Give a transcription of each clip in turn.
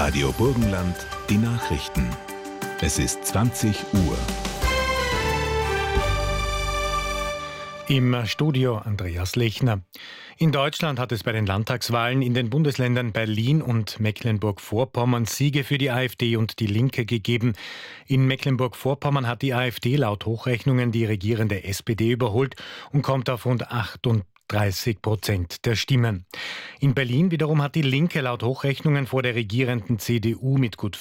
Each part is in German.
Radio Burgenland, die Nachrichten. Es ist 20 Uhr. Im Studio Andreas Lechner. In Deutschland hat es bei den Landtagswahlen in den Bundesländern Berlin und Mecklenburg-Vorpommern Siege für die AfD und die Linke gegeben. In Mecklenburg-Vorpommern hat die AfD laut Hochrechnungen die regierende SPD überholt und kommt auf rund 38% der Stimmen. In Berlin wiederum hat die Linke laut Hochrechnungen vor der regierenden CDU mit gut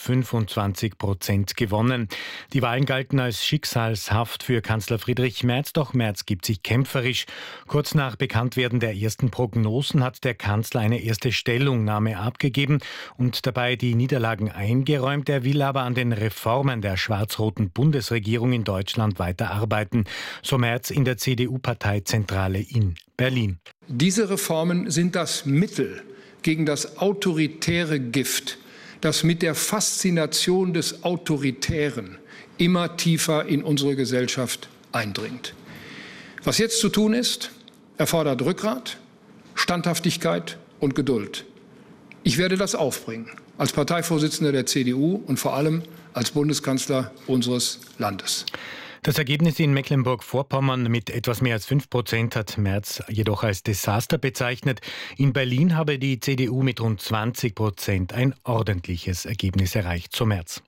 25% gewonnen. Die Wahlen galten als schicksalshaft für Kanzler Friedrich Merz, doch Merz gibt sich kämpferisch. Kurz nach Bekanntwerden der ersten Prognosen hat der Kanzler eine erste Stellungnahme abgegeben und dabei die Niederlagen eingeräumt. Er will aber an den Reformen der schwarz-roten Bundesregierung in Deutschland weiterarbeiten, so Merz in der CDU-Parteizentrale in Berlin. Diese Reformen sind das Mittel gegen das autoritäre Gift, das mit der Faszination des Autoritären immer tiefer in unsere Gesellschaft eindringt. Was jetzt zu tun ist, erfordert Rückgrat, Standhaftigkeit und Geduld. Ich werde das aufbringen, als Parteivorsitzender der CDU und vor allem als Bundeskanzler unseres Landes. Das Ergebnis in Mecklenburg-Vorpommern mit etwas mehr als 5% hat Merz jedoch als Desaster bezeichnet. In Berlin habe die CDU mit rund 20% ein ordentliches Ergebnis erreicht, so Merz.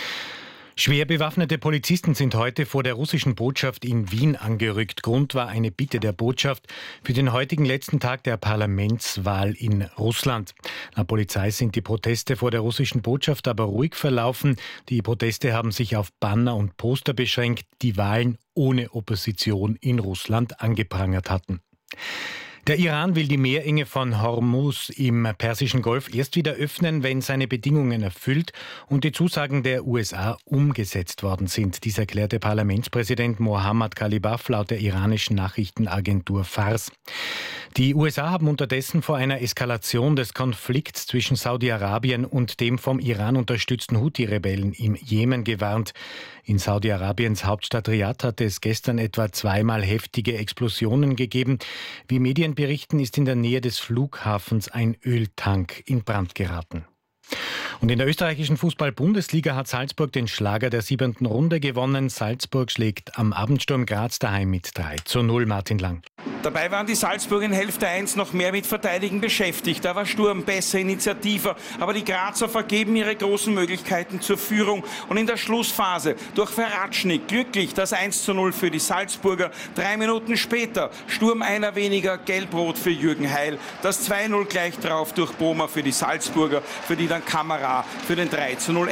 Schwer bewaffnete Polizisten sind heute vor der russischen Botschaft in Wien angerückt. Grund war eine Bitte der Botschaft für den heutigen letzten Tag der Parlamentswahl in Russland. Laut Polizei sind die Proteste vor der russischen Botschaft aber ruhig verlaufen. Die Proteste haben sich auf Banner und Poster beschränkt, die Wahlen ohne Opposition in Russland angeprangert hatten. Der Iran will die Meerenge von Hormuz im Persischen Golf erst wieder öffnen, wenn seine Bedingungen erfüllt und die Zusagen der USA umgesetzt worden sind. Dies erklärte Parlamentspräsident Mohammad Ghalibaf laut der iranischen Nachrichtenagentur Fars. Die USA haben unterdessen vor einer Eskalation des Konflikts zwischen Saudi-Arabien und dem vom Iran unterstützten Houthi-Rebellen im Jemen gewarnt. In Saudi-Arabiens Hauptstadt Riad hat es gestern etwa zweimal heftige Explosionen gegeben. Wie Medien berichten, ist in der Nähe des Flughafens ein Öltank in Brand geraten. Und in der österreichischen Fußball-Bundesliga hat Salzburg den Schlager der 7. Runde gewonnen. Salzburg schlägt am Abendsturm Graz daheim mit 3:0. Martin Lang. Dabei waren die Salzburger in Hälfte 1 noch mehr mit Verteidigen beschäftigt. Da war Sturm besser, initiativer. Aber die Grazer vergeben ihre großen Möglichkeiten zur Führung. Und in der Schlussphase durch Feratschnik glücklich das 1:0 für die Salzburger. 3 Minuten später Sturm einer weniger, gelb-rot für Jürgen Heil. Das 2:0 gleich drauf durch Bohmer für die Salzburger, für die dann Kamera für den 3:0